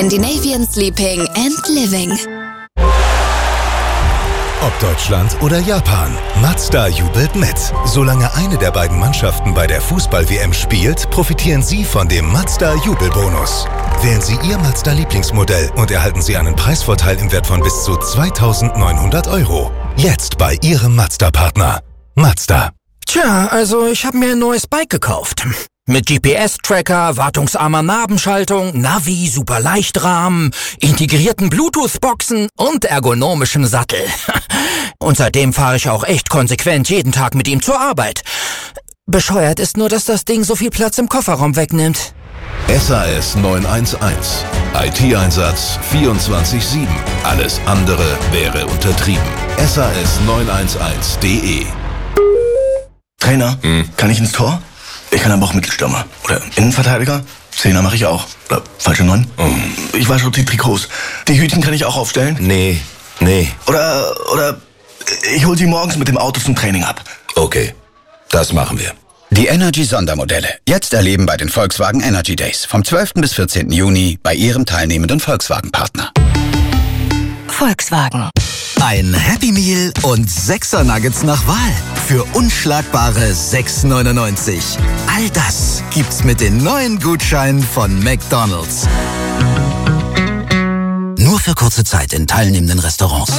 Scandinavian Sleeping and Living. Ob Deutschland oder Japan, Mazda jubelt mit. Solange eine der beiden Mannschaften bei der Fußball-WM spielt, profitieren Sie von dem Mazda-Jubelbonus. Wählen Sie Ihr Mazda-Lieblingsmodell und erhalten Sie einen Preisvorteil im Wert von bis zu 2.900 €. Jetzt bei Ihrem Mazda-Partner. Mazda. Tja, also ich habe mir ein neues Bike gekauft. Mit GPS-Tracker, wartungsarmer Nabenschaltung, Navi, super Leichtrahmen, integrierten Bluetooth-Boxen und ergonomischem Sattel. Und seitdem fahre ich auch echt konsequent jeden Tag mit ihm zur Arbeit. Bescheuert ist nur, dass das Ding so viel Platz im Kofferraum wegnimmt. SAS 911. IT-Einsatz 24/7. Alles andere wäre untertrieben. SAS911.de. Trainer, kann ich ins Tor? Ich kann aber auch Mittelstürmer. Oder Innenverteidiger? Zehner mache ich auch. Oder falsche 9? Ich wasche die Trikots. Die Hütchen kann ich auch aufstellen? Nee. Oder ich hol sie morgens mit dem Auto zum Training ab. Okay, das machen wir. Die Energy-Sondermodelle. Jetzt erleben bei den Volkswagen Energy Days. Vom 12. bis 14. Juni bei Ihrem teilnehmenden Volkswagen-Partner. Volkswagen. Ein Happy Meal und 6er Nuggets nach Wahl. Für unschlagbare 6,99. All das gibt's mit den neuen Gutscheinen von McDonald's. Nur für kurze Zeit in teilnehmenden Restaurants.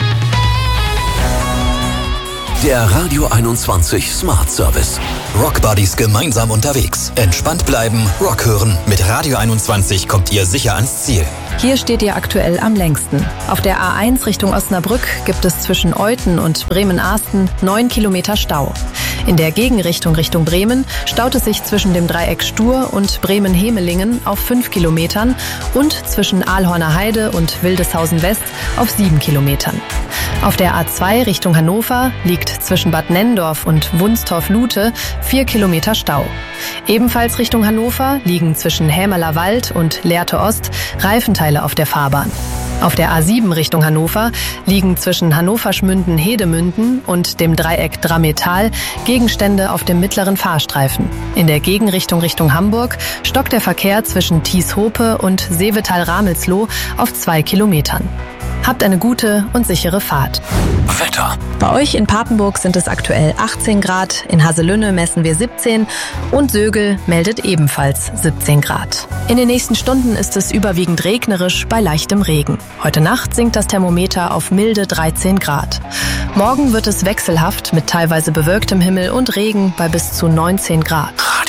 Der Radio 21 Smart Service. Rock Buddies gemeinsam unterwegs. Entspannt bleiben, Rock hören. Mit Radio 21 kommt ihr sicher ans Ziel. Hier steht ihr aktuell am längsten. Auf der A1 Richtung Osnabrück gibt es zwischen Euthen und Bremen-Ahsten 9 Kilometer Stau. In der Gegenrichtung Richtung Bremen staut es sich zwischen dem Dreieck Stur und Bremen-Hemelingen auf 5 Kilometern und zwischen Ahlhorner Heide und Wildeshausen West auf 7 Kilometern. Auf der A2 Richtung Hannover liegt zwischen Bad Nenndorf und Wunstorf-Lute 4 Kilometer Stau. Ebenfalls Richtung Hannover liegen zwischen Hämerler Wald und Lehrte Ost Reifenteile auf der Fahrbahn. Auf der A7 Richtung Hannover liegen zwischen Hannover-Schmünden-Hedemünden und dem Dreieck Drammetal Gegenstände auf dem mittleren Fahrstreifen. In der Gegenrichtung Richtung Hamburg stockt der Verkehr zwischen Thieshope und Seevetal-Ramelsloh auf 2 Kilometern. Habt eine gute und sichere Fahrt. Wetter. Bei euch in Papenburg sind es aktuell 18 Grad, in Haselünne messen wir 17 und Sögel meldet ebenfalls 17 Grad. In den nächsten Stunden ist es überwiegend regnerisch bei leichtem Regen. Heute Nacht sinkt das Thermometer auf milde 13 Grad. Morgen wird es wechselhaft mit teilweise bewölktem Himmel und Regen bei bis zu 19 Grad.